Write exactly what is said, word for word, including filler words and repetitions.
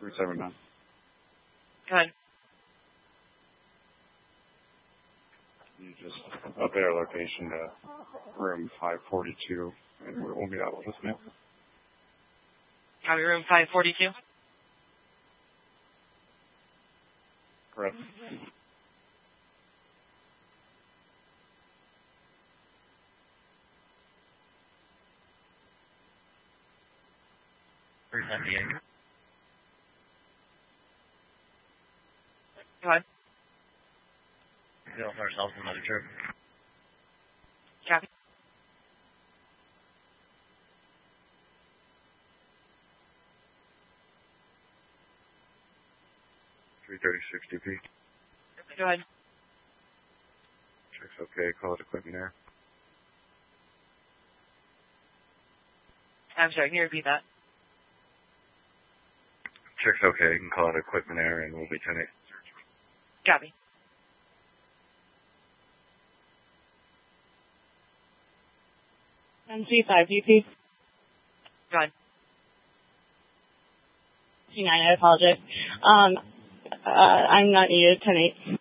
three seven nine. Go ahead. You just update our location to room five forty-two, and we'll be out with this mail. Copy, room five forty-two? Correct. three seventy-eight. Go ahead. We offer ourselves another trip. Copy. three thirty-six D P. Go ahead. Check's okay. Call it equipment error. I'm sorry, can you repeat that? Check's okay. You can call it equipment error, and we'll be ten eight. Copy. M C five D P. Go ahead. G nine, I apologize. Um, uh, I'm not needed, ten eight.